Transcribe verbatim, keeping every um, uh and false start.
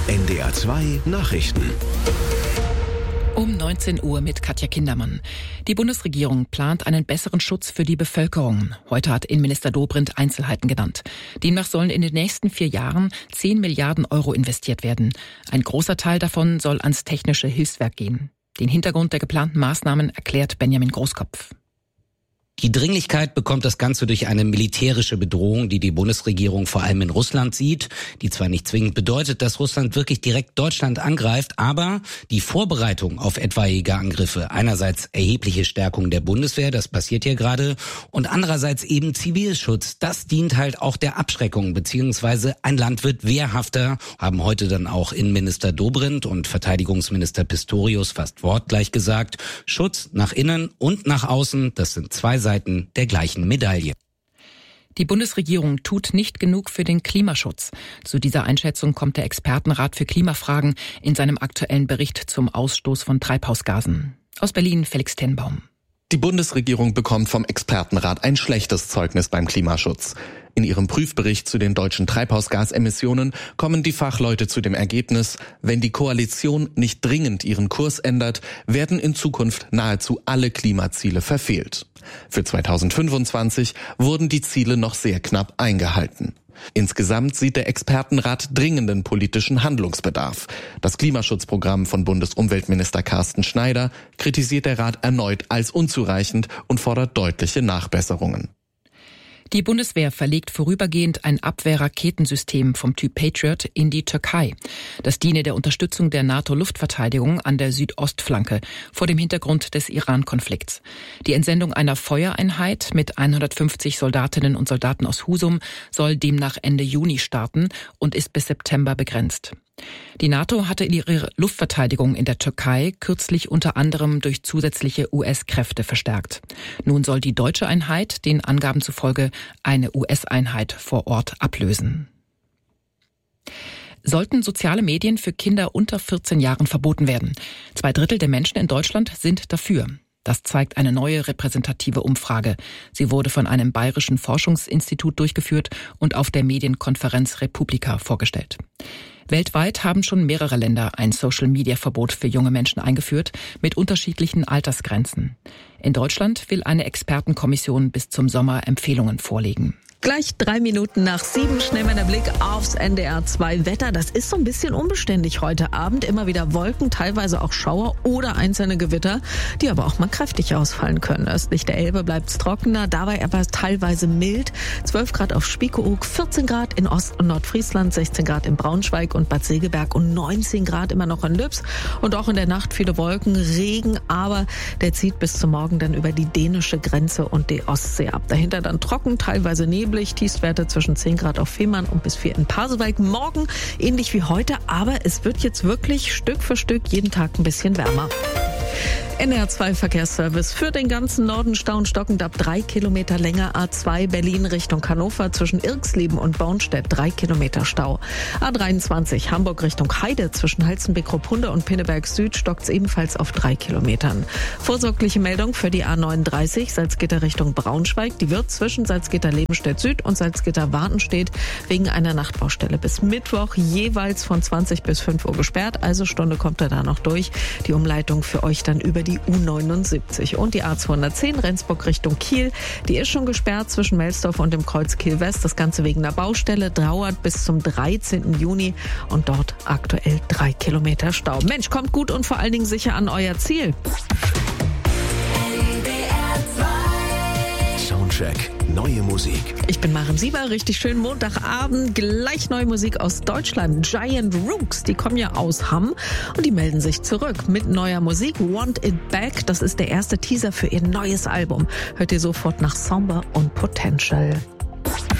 N D R zwei Nachrichten. Um neunzehn Uhr mit Katja Kindermann. Die Bundesregierung plant einen besseren Schutz für die Bevölkerung. Heute hat Innenminister Dobrindt Einzelheiten genannt. Demnach sollen in den nächsten vier Jahren zehn Milliarden Euro investiert werden. Ein großer Teil davon soll ans technische Hilfswerk gehen. Den Hintergrund der geplanten Maßnahmen erklärt Benjamin Großkopf. Die Dringlichkeit bekommt das Ganze durch eine militärische Bedrohung, die die Bundesregierung vor allem in Russland sieht, die zwar nicht zwingend bedeutet, dass Russland wirklich direkt Deutschland angreift, aber die Vorbereitung auf etwaige Angriffe, einerseits erhebliche Stärkung der Bundeswehr, das passiert hier gerade, und andererseits eben Zivilschutz, das dient halt auch der Abschreckung, beziehungsweise ein Land wird wehrhafter, haben heute dann auch Innenminister Dobrindt und Verteidigungsminister Pistorius fast wortgleich gesagt. Schutz nach innen und nach außen, das sind zwei Seiten der gleichen Medaille. Die Bundesregierung tut nicht genug für den Klimaschutz. Zu dieser Einschätzung kommt der Expertenrat für Klimafragen in seinem aktuellen Bericht zum Ausstoß von Treibhausgasen. Aus Berlin Felix Tenbaum. Die Bundesregierung bekommt vom Expertenrat ein schlechtes Zeugnis beim Klimaschutz. In ihrem Prüfbericht zu den deutschen Treibhausgasemissionen kommen die Fachleute zu dem Ergebnis, wenn die Koalition nicht dringend ihren Kurs ändert, werden in Zukunft nahezu alle Klimaziele verfehlt. Für zweitausendfünfundzwanzig wurden die Ziele noch sehr knapp eingehalten. Insgesamt sieht der Expertenrat dringenden politischen Handlungsbedarf. Das Klimaschutzprogramm von Bundesumweltminister Carsten Schneider kritisiert der Rat erneut als unzureichend und fordert deutliche Nachbesserungen. Die Bundeswehr verlegt vorübergehend ein Abwehrraketensystem vom Typ Patriot in die Türkei. Das diene der Unterstützung der NATO-Luftverteidigung an der Südostflanke vor dem Hintergrund des Iran-Konflikts. Die Entsendung einer Feuereinheit mit hundertfünfzig Soldatinnen und Soldaten aus Husum soll demnach Ende Juni starten und ist bis September begrenzt. Die NATO hatte ihre Luftverteidigung in der Türkei kürzlich unter anderem durch zusätzliche U S-Kräfte verstärkt. Nun soll die deutsche Einheit den Angaben zufolge eine U S-Einheit vor Ort ablösen. Sollten soziale Medien für Kinder unter vierzehn Jahren verboten werden? Zwei Drittel der Menschen in Deutschland sind dafür. Das zeigt eine neue repräsentative Umfrage. Sie wurde von einem bayerischen Forschungsinstitut durchgeführt und auf der Medienkonferenz Republika vorgestellt. Weltweit haben schon mehrere Länder ein Social-Media-Verbot für junge Menschen eingeführt, mit unterschiedlichen Altersgrenzen. In Deutschland will eine Expertenkommission bis zum Sommer Empfehlungen vorlegen. Gleich drei Minuten nach sieben, schnell mal der Blick aufs N D R zwei Wetter. Das ist so ein bisschen unbeständig heute Abend. Immer wieder Wolken, teilweise auch Schauer oder einzelne Gewitter, die aber auch mal kräftig ausfallen können. Östlich der Elbe bleibt es trockener, dabei aber teilweise mild. zwölf Grad auf Spiekeroog, vierzehn Grad in Ost- und Nordfriesland, sechzehn Grad in Braunschweig und Bad Segeberg und neunzehn Grad immer noch in Lübs. Und auch in der Nacht viele Wolken, Regen, aber der zieht bis zum Morgen dann über die dänische Grenze und die Ostsee ab. Dahinter dann trocken, teilweise Nebel. Tiefstwerte zwischen zehn Grad auf Fehmarn und bis vier in Pasewalk. Morgen ähnlich wie heute, aber es wird jetzt wirklich Stück für Stück jeden Tag ein bisschen wärmer. N D R zwei Verkehrsservice für den ganzen Norden Stau und stockend ab drei Kilometer länger. A zwei Berlin Richtung Hannover zwischen Irxleben und Bornstedt drei Kilometer Stau. A dreiundzwanzig Hamburg Richtung Heide zwischen Halzenbeck-Ruppunda und Pinneberg Süd stockt es ebenfalls auf drei Kilometern. Vorsorgliche Meldung für die A neununddreißig Salzgitter Richtung Braunschweig. Die wird zwischen Salzgitter-Lebenstedt Süd und Salzgitter-Wartenstedt wegen einer Nachtbaustelle bis Mittwoch jeweils von zwanzig bis fünf Uhr gesperrt. Also Stunde kommt er da noch durch. Die Umleitung für euch dann über die U neunundsiebzig. Und die A zweihundertzehn Rendsburg Richtung Kiel, die ist schon gesperrt zwischen Melsdorf und dem Kreuz Kiel West. Das Ganze wegen einer Baustelle, dauert bis zum dreizehnten Juni und dort aktuell drei Kilometer Stau. Mensch, kommt gut und vor allen Dingen sicher an euer Ziel. Soundcheck. Neue Musik. Ich bin Maren Sieber, richtig schön Montagabend, gleich neue Musik aus Deutschland. Giant Rooks, die kommen ja aus Hamm und die melden sich zurück mit neuer Musik. Want It Back, das ist der erste Teaser für ihr neues Album. Hört ihr sofort nach Somber und Potential.